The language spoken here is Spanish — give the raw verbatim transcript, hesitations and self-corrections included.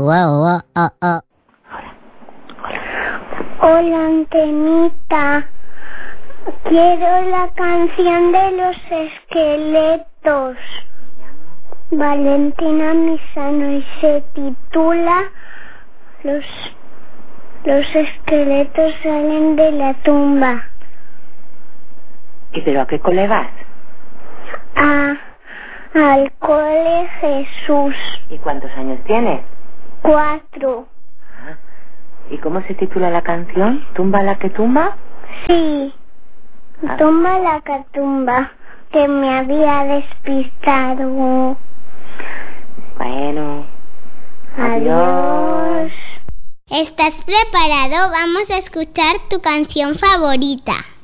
oh, oh, oh. Hola, Antenita. Quiero la canción de los esqueletos. Valentina Misano, y se titula Los, los esqueletos salen de la tumba. ¿Y pero a qué cole vas? A, al cole Jesús. ¿Y cuántos años tienes? Cuatro. Ah. ¿Y cómo se titula la canción? ¿Tumba la que tumba? Sí. Ah. Tumba la catumba, que me había despistado. Bueno. Adiós. ¿Estás preparado? Vamos a escuchar tu canción favorita.